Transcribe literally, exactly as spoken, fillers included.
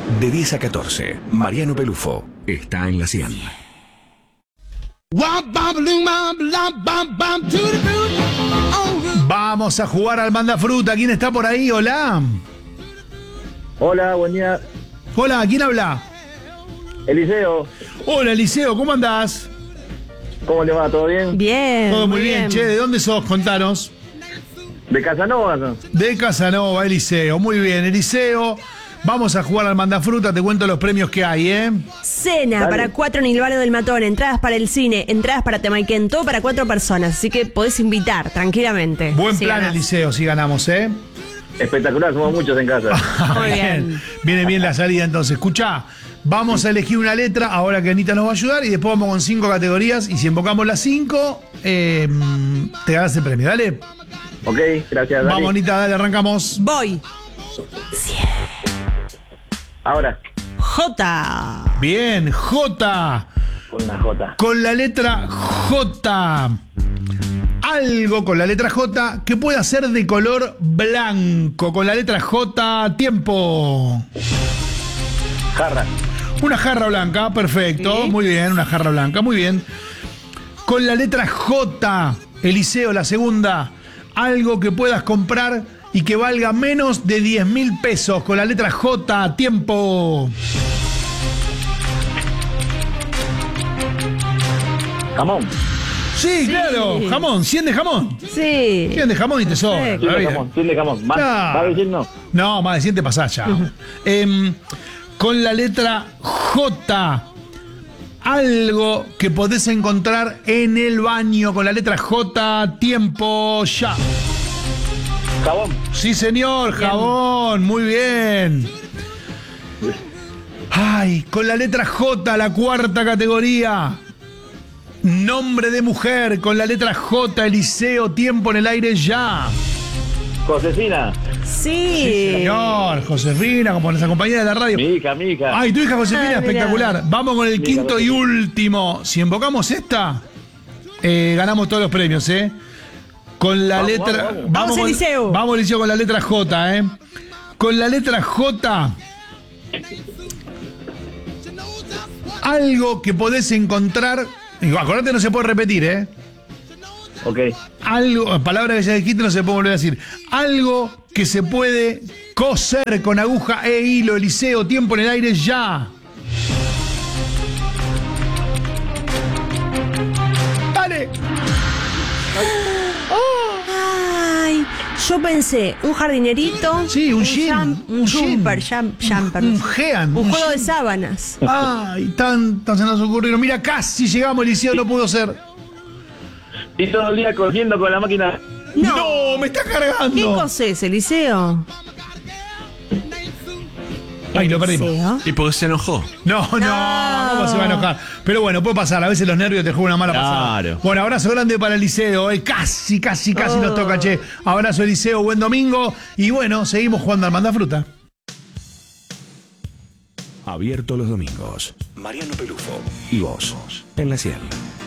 De diez a catorce, Mariano Pelufo está en la cien. Vamos a jugar al Mandafruta. ¿Quién está por ahí? Hola. Hola, buen día. Hola, ¿quién habla? Eliseo, Hola, Eliseo, ¿cómo andás? ¿cómo le va? ¿Todo bien? Bien. Todo muy bien. Che, ¿de dónde sos? Contanos. ¿De Casanova? ¿No? De Casanova, Eliseo. Muy bien, Eliseo. Vamos a jugar al Mandafruta, te cuento los premios que hay, ¿eh? Cena Dale. para cuatro en el Barrio del Matón, entradas para el cine, entradas para Temaiken, todo para cuatro personas, así que podés invitar tranquilamente. Buen si plan, ganás. Eliseo, si ganamos, ¿eh? Espectacular, somos muchos en casa. Muy bien. Viene bien la salida, entonces. Escuchá, vamos a elegir una letra, ahora que Anita nos va a ayudar, y después vamos con cinco categorías, y si invocamos las cinco, eh, te ganas el premio, ¿dale? Ok, gracias. Dani. Vamos, Anita, dale, arrancamos. Voy. Ahora, J. Bien, J. con una J. Con la letra J. Algo con la letra J que pueda ser de color blanco. Con la letra J, tiempo. Jarra. Una jarra blanca, perfecto. Sí. Muy bien, una jarra blanca, muy bien. Con la letra J, Eliseo, la segunda. Algo que puedas comprar y que valga menos de diez mil pesos. Con la letra J, tiempo. Jamón. Sí, Sí. claro, jamón, cien de jamón. Sí. cien de jamón y te sobra. Perfecto. cien la de vida. jamón, cien de jamón. ¿Más? Claro. ¿Va a decir no? No, más de cien te pasás ya. Em, con la letra J, algo que podés encontrar en el baño. Con la letra J, tiempo ya. Jabón. Sí, señor, jabón, muy bien. Ay, con la letra J, la cuarta categoría. Nombre de mujer, con la letra J, Eliseo, tiempo en el aire ya. Josefina. Sí. Señor, Josefina, como nuestra compañera de la radio. Mi hija, mi hija. Ay, tu hija Josefina, Ah, mirá. espectacular. Vamos con el Mira, quinto y Josefina. último. Si invocamos esta, eh, ganamos todos los premios, ¿eh? Con la Vamos, letra. vamos, vamos. Vamos, con- Eliseo. Vamos, Eliseo, con la letra J, ¿eh? Con la letra J. Algo que podés encontrar. Digo, acordate, no se puede repetir, ¿eh? Ok. Algo, palabra que ya dijiste, no se puede volver a decir. Algo que se puede coser con aguja e hilo, Eliseo, tiempo en el aire ya. Dale. Ay, yo pensé, un jardinerito. Sí, un jean, jam- un Un jean. jumper, jam- jumper. Un jean, Un un juego de jean. sábanas. Ay, tantas se nos ocurrieron. Mira, casi llegamos, Eliseo, no pudo ser. Y todo el día corriendo con la máquina. No, me está ¿Qué cargando. cosa es, Eliseo? Ay, lo perdimos. Eliseo. ¿Y por qué se enojó? No, no, No. ¿cómo se va a enojar? Pero bueno, puede pasar, a veces los nervios te juegan una mala pasada. Claro. Bueno, abrazo grande para Eliseo, eh. casi, casi, casi Oh. nos toca, che. Abrazo, Eliseo, buen domingo. Y bueno, seguimos jugando al Mandafruta. Abierto los domingos. Mariano Pelufo y vos en la cien.